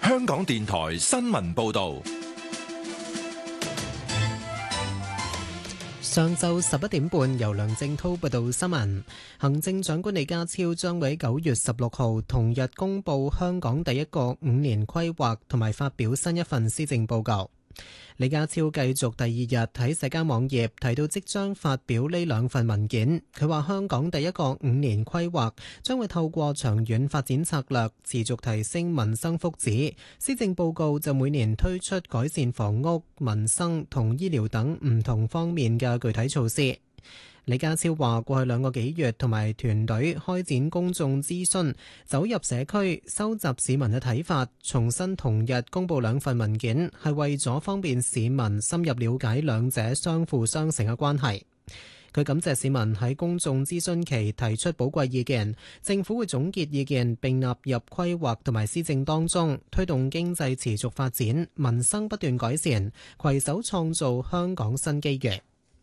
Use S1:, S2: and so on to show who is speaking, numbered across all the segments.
S1: 香港電台新聞報道。
S2: 上晝11點半，由梁正滔報道新聞。行政長官李家超將會喺9月16號同日公布香港第一個5年規劃，同埋發表新一份施政報告。李家超繼續第二日喺社交網頁提到即將發表呢兩份文件。佢話香港第一個5年規劃將會透過長遠發展策略持續提升民生福祉，施政報告就每年推出改善房屋、民生同醫療等唔同方面嘅具體措施。李家超話：過去2個幾月同埋團隊開展公眾諮詢，走入社區，收集市民嘅睇法，重新同日公布兩份文件，係為咗方便市民深入了解兩者相輔相成嘅關係。佢感謝市民喺公眾諮詢期提出寶貴意見，政府會總結意見並納入規劃同埋施政當中，推動經濟持續發展，民生不斷改善，攜手創造香港新機遇。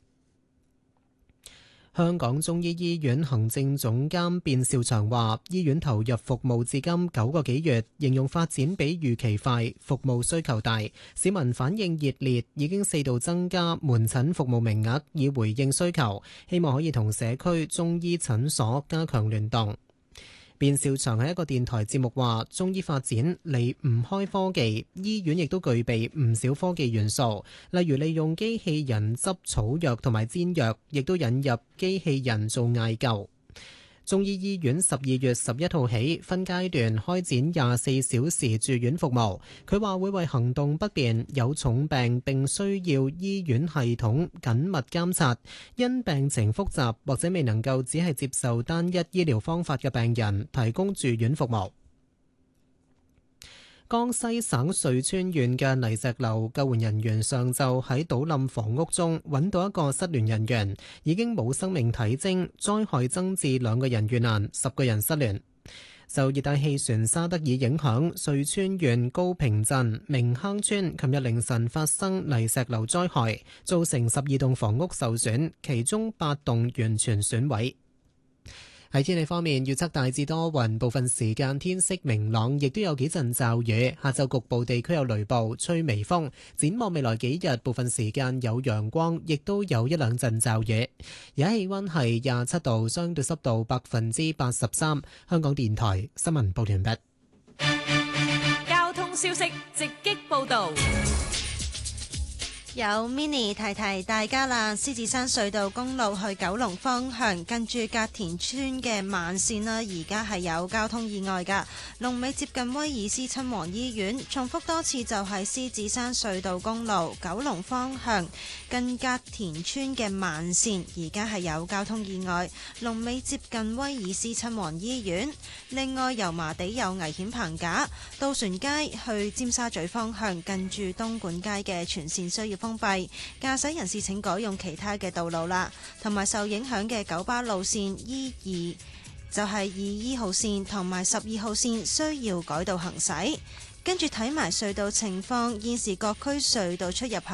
S2: 香港中醫醫院行政總監卞兆祥話：醫院投入服務至今9個幾月，形容發展比預期快，服務需求大，市民反應熱烈，已經4度增加門診服務名額以回應需求，希望可以同社區中醫診所加強聯動。卞兆祥喺一個電台節目話：中醫發展離唔開科技，醫院亦都具備唔少科技元素，例如利用機器人執草藥同埋煎藥，亦都引入機器人做艾灸。中醫醫院12月11號起分階段開展24小時住院服務。佢話會為行動不便、有重病並需要醫院系統緊密監察、因病情複雜或者未能夠只係接受單一醫療方法嘅病人提供住院服務。江西省瑞川縣嘅泥石流救援人員上晝喺倒冧房屋中揾到一個失聯人員，已經冇生命體徵，災害增至2個人遇難，10個人失聯。受熱帶氣旋沙德爾影響，瑞川縣高坪鎮明坑村琴日凌晨發生泥石流災害，造成12棟房屋受損，其中8棟完全損毀。喺天氣方面，預測大致多雲，部分時間天色明朗，亦都有幾陣驟雨。下晝局部地區有雷暴，吹微風。展望未來幾日，部分時間有陽光，亦都有一兩陣驟雨。而家氣溫係27度，相對濕度83%。香港電台新聞報完畢。
S3: 交通消息直擊報道。
S4: 有 Mini 提提大家啦，獅子山隧道公路去九龍方向近住隔田村嘅慢線啦，而家係有交通意外噶，龍尾接近威爾斯親王醫院。重複多次，就係獅子山隧道公路九龍方向近隔田村嘅慢線，而家係有交通意外，龍尾接近威爾斯親王醫院。另外，油麻地有危險棚架，渡船街去尖沙咀方向近住東莞街嘅全線需要封閉，駕駛人士請改用其他嘅道路啦。同埋受影響嘅九巴路線E2就係2E號線同埋12號線需要改道行駛。跟住睇埋隧道情況，現時各區隧道出入口